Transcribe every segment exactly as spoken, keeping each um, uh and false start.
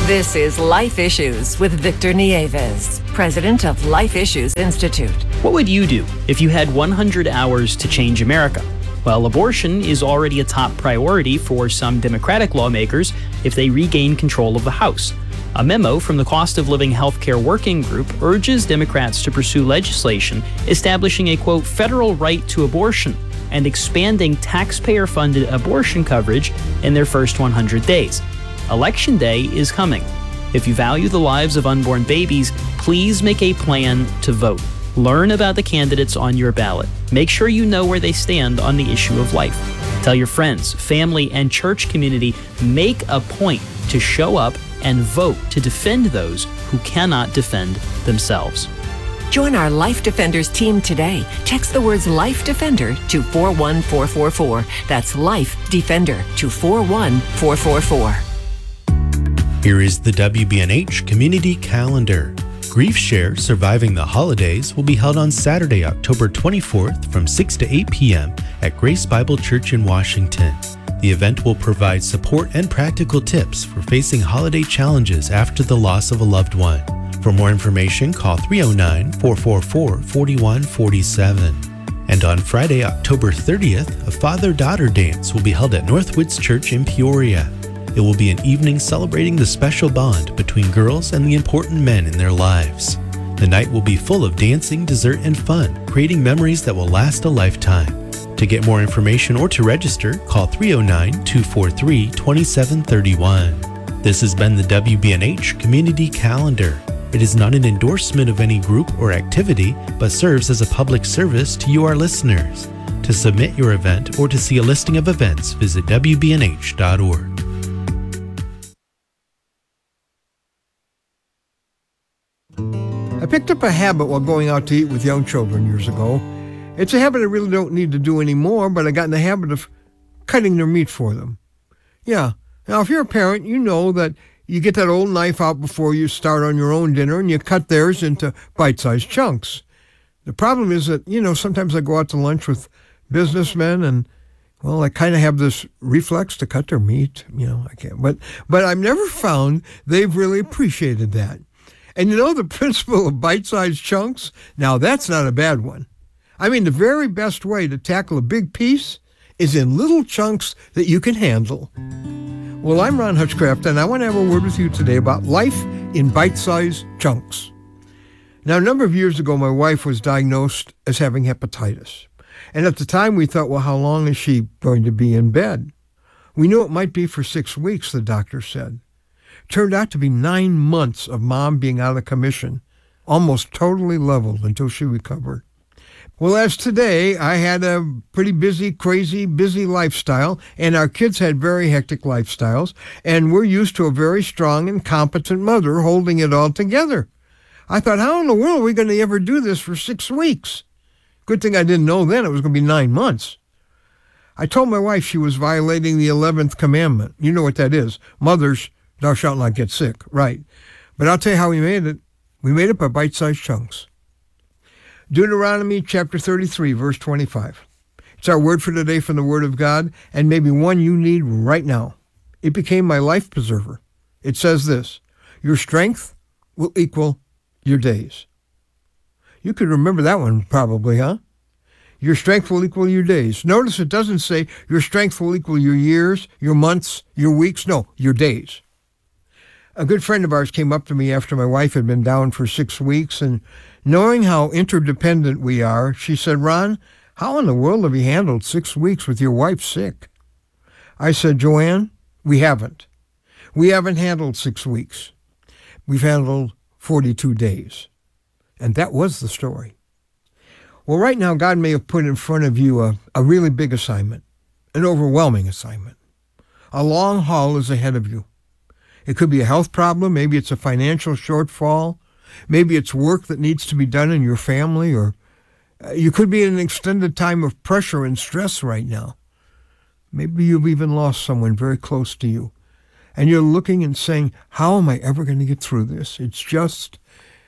This is Life Issues with Victor Nieves, president of Life Issues Institute. What would you do if you had one hundred hours to change America? Well, abortion is already a top priority for some Democratic lawmakers if they regain control of the House. A memo from the Cost of Living Healthcare Working Group urges Democrats to pursue legislation establishing a, quote, federal right to abortion and expanding taxpayer-funded abortion coverage in their first one hundred days. Election Day is coming. If you value the lives of unborn babies, please make a plan to vote. Learn about the candidates on your ballot. Make sure you know where they stand on the issue of life. Tell your friends, family, and church community, make a point to show up and vote to defend those who cannot defend themselves. Join our Life Defenders team today. Text the words Life Defender to four one four four four. That's Life Defender to four one four four four. Here is the W B N H Community Calendar. Grief Share Surviving the Holidays will be held on Saturday, October twenty-fourth from six to eight p.m. at Grace Bible Church in Washington. The event will provide support and practical tips for facing holiday challenges after the loss of a loved one. For more information, call three oh nine, four four four, four one four seven. And on Friday, October thirtieth, a father-daughter dance will be held at Northwoods Church in Peoria. It will be an evening celebrating the special bond between girls and the important men in their lives. The night will be full of dancing, dessert, and fun, creating memories that will last a lifetime. To get more information or to register, call three oh nine, two four three, two seven three one. This has been the W B N H Community Calendar. It is not an endorsement of any group or activity, but serves as a public service to you, our listeners. To submit your event or to see a listing of events, visit W B N H dot org. I picked up a habit while going out to eat with young children years ago. It's a habit I really don't need to do anymore, but I got in the habit of cutting their meat for them. Yeah. Now, if you're a parent, you know that you get that old knife out before you start on your own dinner and you cut theirs into bite-sized chunks. The problem is that, you know, sometimes I go out to lunch with businessmen and, well, I kind of have this reflex to cut their meat. You know, I can't. But, but I've never found they've really appreciated that. And you know the principle of bite-sized chunks? Now, that's not a bad one. I mean, the very best way to tackle a big piece is in little chunks that you can handle. Well, I'm Ron Hutchcraft, and I want to have a word with you today about life in bite-sized chunks. Now, a number of years ago, my wife was diagnosed as having hepatitis. And at the time, we thought, well, how long is she going to be in bed? We knew it might be for six weeks, the doctor said. Turned out to be nine months of Mom being out of commission, almost totally leveled until she recovered. Well, as today, I had a pretty busy, crazy, busy lifestyle, and our kids had very hectic lifestyles, and we're used to a very strong and competent mother holding it all together. I thought, how in the world are we going to ever do this for six weeks? Good thing I didn't know then it was going to be nine months. I told my wife she was violating the eleventh commandment. You know what that is. Mothers, thou shalt not get sick, right. But I'll tell you how we made it. We made it by bite-sized chunks. Deuteronomy chapter thirty-three, verse twenty-five. It's our word for today from the Word of God, and maybe one you need right now. It became my life preserver. It says this, your strength will equal your days. You could remember that one probably, huh? Your strength will equal your days. Notice it doesn't say your strength will equal your years, your months, your weeks. No, your days. A good friend of ours came up to me after my wife had been down for six weeks, and knowing how interdependent we are, she said, Ron, how in the world have you handled six weeks with your wife sick? I said, Joanne, we haven't. We haven't handled six weeks. We've handled forty-two days. And that was the story. Well, right now, God may have put in front of you a, a really big assignment, an overwhelming assignment. A long haul is ahead of you. It could be a health problem. Maybe it's a financial shortfall. Maybe it's work that needs to be done in your family, or uh, you could be in an extended time of pressure and stress right now. Maybe you've even lost someone very close to you, and you're looking and saying, how am I ever going to get through this? It's just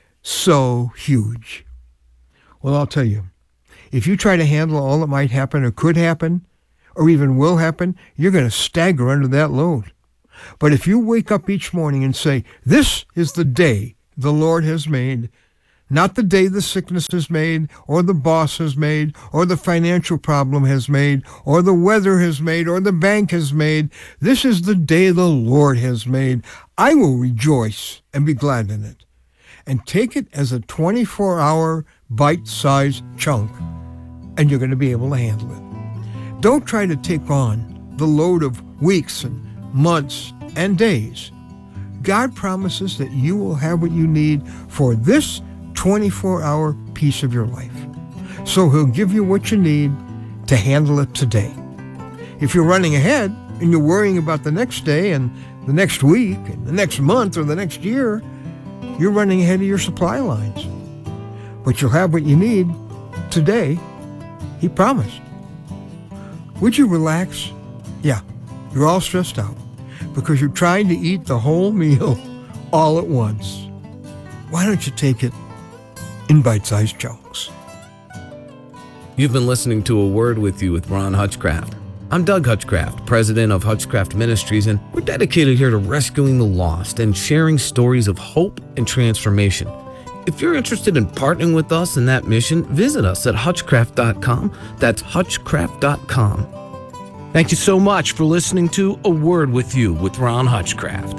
so huge. Well, I'll tell you, if you try to handle all that might happen or could happen, or even will happen, you're going to stagger under that load. But if you wake up each morning and say, this is the day the Lord has made, not the day the sickness is made, or the boss has made, or the financial problem has made, or the weather has made, or the bank has made. This is the day the Lord has made. I will rejoice and be glad in it. And take it as a twenty-four hour bite-sized chunk, and you're going to be able to handle it. Don't try to take on the load of weeks and months and days. God promises that you will have what you need for this twenty-four hour piece of your life. So he'll give you what you need to handle it today. If you're running ahead and you're worrying about the next day and the next week and the next month or the next year, you're running ahead of your supply lines. But you'll have what you need today, he promised. Would you relax? Yeah, you're all stressed out because you're trying to eat the whole meal all at once. Why don't you take it in bite-sized chunks? You've been listening to A Word With You with Ron Hutchcraft. I'm Doug Hutchcraft, president of Hutchcraft Ministries, and we're dedicated here to rescuing the lost and sharing stories of hope and transformation. If you're interested in partnering with us in that mission, visit us at hutchcraft dot com. That's hutchcraft dot com. Thank you so much for listening to A Word With You with Ron Hutchcraft.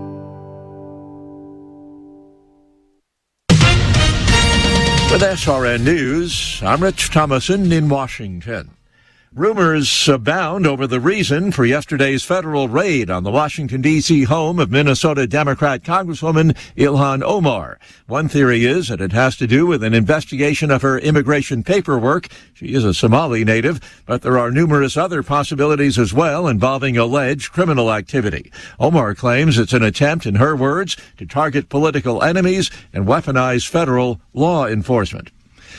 With S R N News, I'm Rich Thomason in Washington. Rumors abound over the reason for yesterday's federal raid on the Washington, D C home of Minnesota Democrat Congresswoman Ilhan Omar. One theory is that it has to do with an investigation of her immigration paperwork. She is a Somali native, but there are numerous other possibilities as well involving alleged criminal activity. Omar claims it's an attempt, in her words, to target political enemies and weaponize federal law enforcement.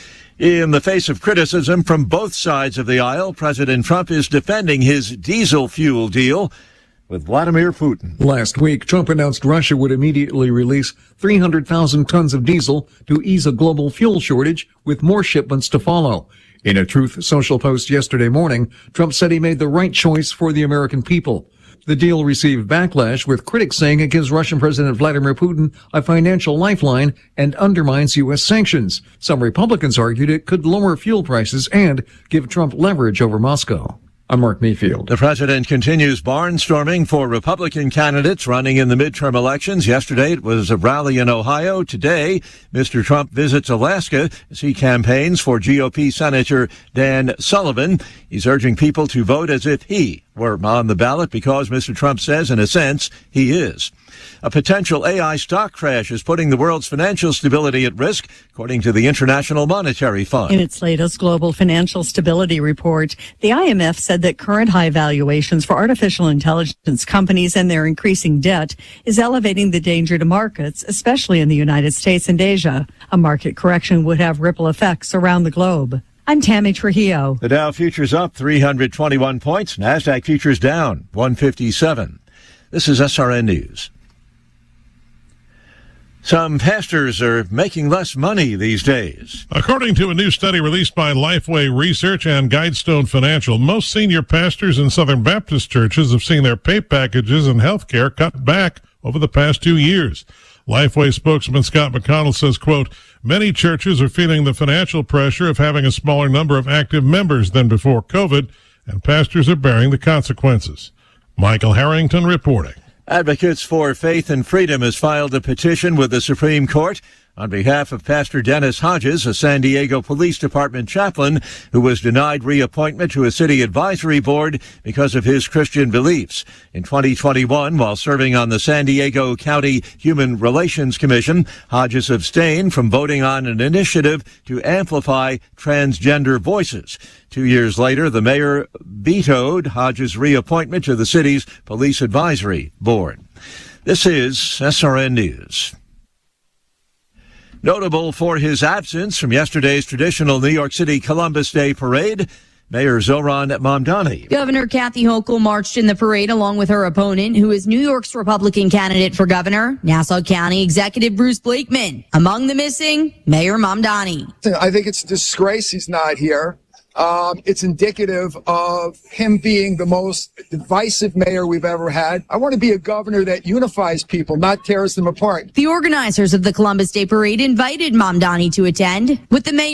In the face of criticism from both sides of the aisle, President Trump is defending his diesel fuel deal with Vladimir Putin. Last week, Trump announced Russia would immediately release three hundred thousand tons of diesel to ease a global fuel shortage, with more shipments to follow. In a Truth Social post yesterday morning, Trump said he made the right choice for the American people. The deal received backlash, with critics saying it gives Russian President Vladimir Putin a financial lifeline and undermines U S sanctions. Some Republicans argued it could lower fuel prices and give Trump leverage over Moscow. I'm Mark Mayfield. The president continues barnstorming for Republican candidates running in the midterm elections. Yesterday, it was a rally in Ohio. Today, Mister Trump visits Alaska as he campaigns for G O P Senator Dan Sullivan. He's urging people to vote as if he were on the ballot because Mister Trump says, in a sense, he is. A potential A I stock crash is putting the world's financial stability at risk, according to the International Monetary Fund. In its latest global financial stability report, the I M F said that current high valuations for artificial intelligence companies and their increasing debt is elevating the danger to markets, especially in the United States and Asia. A market correction would have ripple effects around the globe. I'm Tammy Trujillo. The Dow futures up three hundred twenty-one points. NASDAQ futures down one fifty-seven. This is S R N News. Some pastors are making less money these days. According to a new study released by Lifeway Research and Guidestone Financial, most senior pastors in Southern Baptist churches have seen their pay packages and health care cut back over the past two years. Lifeway spokesman Scott McConnell says, quote, many churches are feeling the financial pressure of having a smaller number of active members than before COVID, and pastors are bearing the consequences. Michael Harrington reporting. Advocates for Faith and Freedom has filed a petition with the Supreme Court on behalf of Pastor Dennis Hodges, a San Diego Police Department chaplain who was denied reappointment to a city advisory board because of his Christian beliefs. In twenty twenty-one, while serving on the San Diego County Human Relations Commission, Hodges abstained from voting on an initiative to amplify transgender voices. Two years later, the mayor vetoed Hodges' reappointment to the city's police advisory board. This is S R N News. Notable for his absence from yesterday's traditional New York City Columbus Day parade, Mayor Zohran Mamdani. Governor Kathy Hochul marched in the parade along with her opponent, who is New York's Republican candidate for governor, Nassau County Executive Bruce Blakeman. Among the missing, Mayor Mamdani. I think it's a disgrace he's not here. Um, it's indicative of him being the most divisive mayor we've ever had. I want to be a governor that unifies people, not tears them apart. The organizers of the Columbus Day Parade invited Mamdani to attend, with the mayor